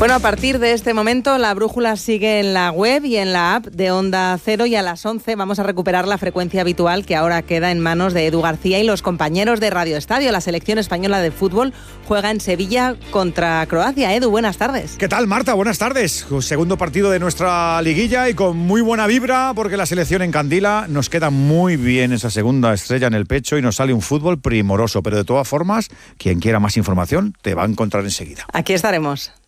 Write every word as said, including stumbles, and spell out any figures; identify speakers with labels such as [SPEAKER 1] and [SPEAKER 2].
[SPEAKER 1] Bueno, a partir de este momento la brújula sigue en la web y en la app de Onda Cero, y a las once vamos a recuperar la frecuencia habitual que ahora queda en manos de Edu García y los compañeros de Radio Estadio. La selección española de fútbol juega en Sevilla contra Croacia. Edu, buenas tardes.
[SPEAKER 2] ¿Qué tal, Marta? Buenas tardes. Segundo partido de nuestra liguilla y con muy buena vibra porque la selección encandila. Nos queda muy bien esa segunda estrella en el pecho y nos sale un fútbol primoroso. Pero de todas formas, quien quiera más información te va a encontrar enseguida.
[SPEAKER 1] Aquí estaremos.